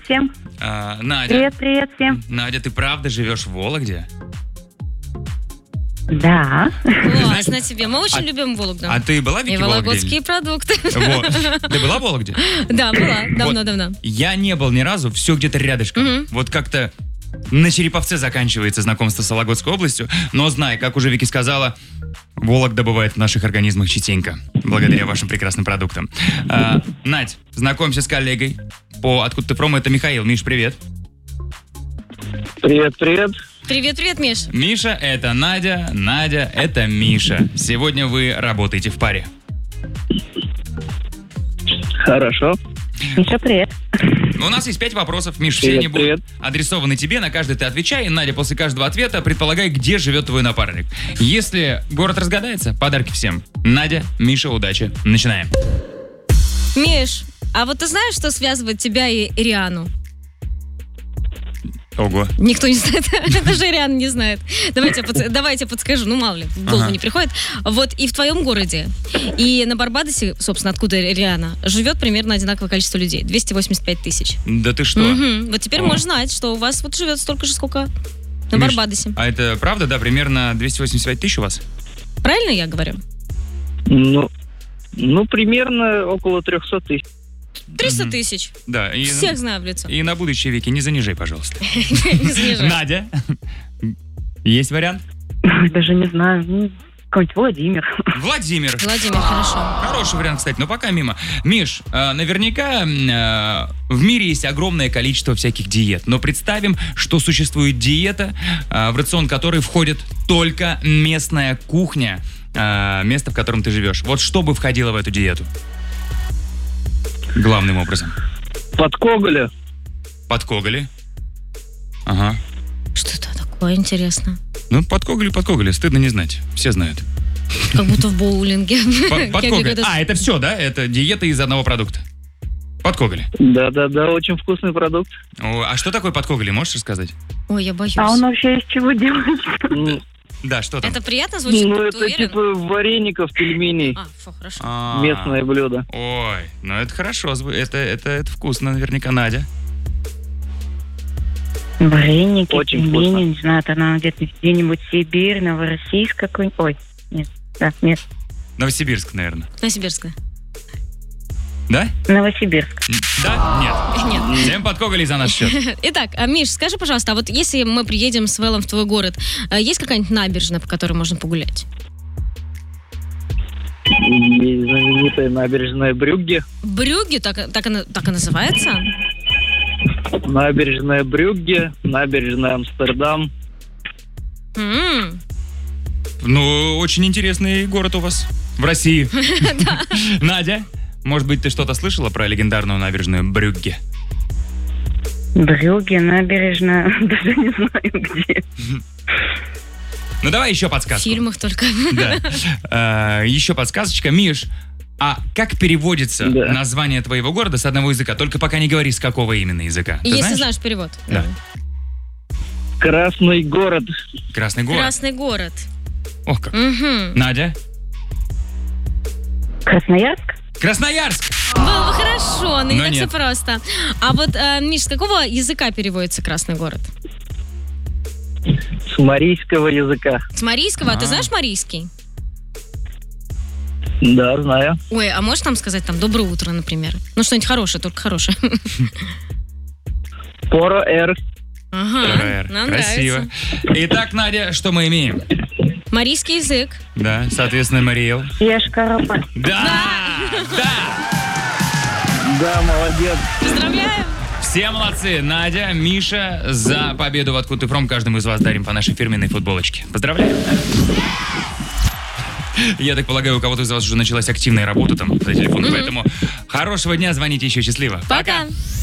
всем. Надя. Привет всем. Надя, ты правда живешь в Вологде? Да. Классно тебе. Мы очень любим Вологду. А ты была в И Вики Вологде? вологодские продукты. Вот. Ты была в Вологде? Да, была. Давно. Я не был ни разу, все где-то рядышком. Вот как-то на Череповце заканчивается знакомство с Вологодской областью, но знай, как уже Вики сказала, Вологда бывает в наших организмах частенько, благодаря вашим прекрасным продуктам. Надь, знакомься с коллегой по «Откуда ты промо», это Михаил. Миш, привет. Привет. Привет, Миш. Миша — это Надя, Надя — это Миша. Сегодня вы работаете в паре. Хорошо. Миша, привет. У нас есть 5 вопросов, Миш, все они будут адресованы тебе, на каждый ты отвечай, и Надя после каждого ответа предполагай, где живет твой напарник. Если город разгадается, подарки всем. Надя, Миша, удачи. Начинаем. Миш, а вот ты знаешь, что связывает тебя и Риану? Ого. Никто не знает, даже Риана не знает. Давайте подскажу, ну мало ли, в голову не приходит. Вот и в твоем городе, и на Барбадосе, собственно, откуда Риана, живет примерно одинаковое количество людей, 285 тысяч. Да ты что? Вот теперь можешь знать, что у вас вот живет столько же, сколько на Миш, Барбадосе. А это правда, да? Примерно 285 тысяч у вас? Правильно я говорю? Ну, примерно около 300 тысяч. 300 тысяч. Да. И, Всех знаю в лицо. И на будущее, Вики, не занижай, пожалуйста. Не занижай. Надя, есть вариант? Даже не знаю. Какой-нибудь Владимир. Владимир, хорошо. хороший вариант, кстати, но пока мимо. Миш, наверняка в мире есть огромное количество всяких диет, но представим, что существует диета, в рацион которой входит только местная кухня, место, в котором ты живешь. Вот что бы входило в эту диету? Главным образом. Подкоголя. Подкоголи. Ага. Что это такое, интересно? Ну, подкоголи, стыдно не знать. Все знают. Как будто в боулинге. Подкоголи. Это все, да? Это диета из одного продукта. Подкоголи. Да, очень вкусный продукт. А что такое подкоголи, можешь рассказать? Ой, я боюсь. А он вообще из чего делается? Да, что там? Это приятно звучит? Ну, ты это уверен? типа вареников, пельменей. Хорошо. Местное блюдо. Ой, ну это хорошо, это вкусно, наверняка, Надя. Вареники, Очень пельмени, вкусно. не знаю, это она где-нибудь Сибирь, Новороссийск какой-нибудь. Ой, нет. Новосибирск, наверное. Новосибирская. Да? Новосибирск. Да? Нет. Нет. Всем подкоголи за наш счет. Итак, Миш, скажи, пожалуйста, а вот если мы приедем с Вэллом в твой город, есть какая-нибудь набережная, по которой можно погулять? Есть знаменитая набережная Брюгге. Брюгге, так и называется? Набережная Брюгге, набережная Амстердам. Ну, очень интересный город у вас в России. Надя, может быть, ты что-то слышала про легендарную набережную Брюгге? Брюгге, набережная, даже не знаю где. Ну, давай еще В подсказку. фильмах только. Да. Еще подсказочка. Миш, а как переводится название твоего города с одного языка? Только пока не говори, с какого именно языка. Ты Если знаешь перевод. Да. Красный город. Красный город. Красный город. Ох как. Надя? Красноярск? Красноярск! Было бы хорошо, но не Но так все нет. просто. А вот, Миш, с какого языка переводится Красный город? С марийского языка. С марийского? А ты знаешь марийский? Да, знаю. Ой, а можешь нам сказать там «доброе утро», например? Ну, что-нибудь хорошее, только хорошее. Поро эр. Ага, нам Красиво. нравится. Итак, Надя, что мы имеем? Марийский язык. Да, соответственно, Мариэл. Ешкаропа. Да! Да, молодец. Поздравляем! Все молодцы. Надя, Миша, за победу в «Откуда ты пром» каждому из вас дарим по нашей фирменной футболочке. Поздравляю. Я так полагаю, у кого-то из вас уже началась активная работа там за телефоном, поэтому хорошего дня, звоните еще, счастливо. Пока!